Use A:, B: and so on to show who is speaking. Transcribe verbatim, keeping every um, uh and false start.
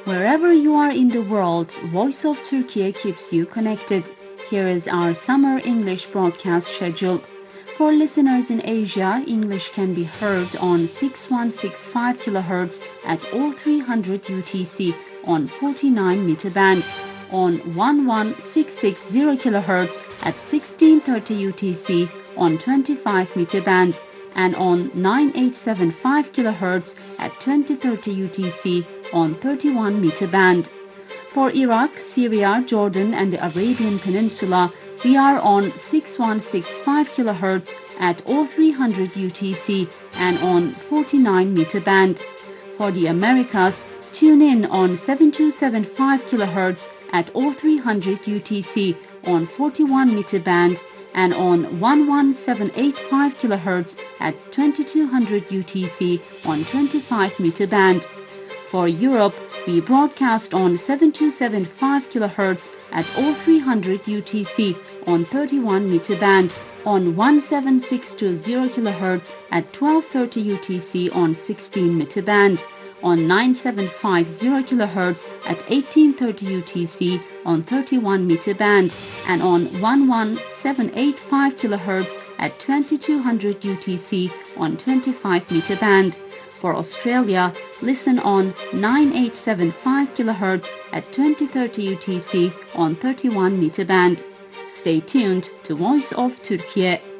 A: Wherever you are in the world, Voice of Turkey keeps you connected. Here is our summer English broadcast schedule. For listeners in Asia, English can be heard on six one six five kilohertz at oh three hundred U T C on forty-nine meter band, on one one six six zero kilohertz at sixteen thirty U T C on twenty-five meter band, and on nine eight seven five kilohertz at twenty thirty U T C on thirty-one meter band. For Iraq, Syria, Jordan, and the Arabian Peninsula, we are on six one six five kilohertz at oh three hundred U T C and on forty-nine meter band. For the Americas, tune in on seven two seven five kilohertz at oh three hundred U T C on forty-one meter band and on one one seven eight five kilohertz at twenty-two hundred U T C on twenty-five meter band. For Europe, we broadcast on seven two seven five kilohertz at oh three hundred U T C on thirty-one meter band, on one seven six two zero kilohertz at twelve thirty U T C on sixteen meter band, on nine seven five zero kilohertz at eighteen thirty U T C on thirty-one meter band, and on one one seven eight five kilohertz at twenty-two hundred U T C on twenty-five meter band. For Australia, listen on nine eight seven five kilohertz at twenty thirty U T C on thirty-one meter band. Stay tuned to Voice of Turkey.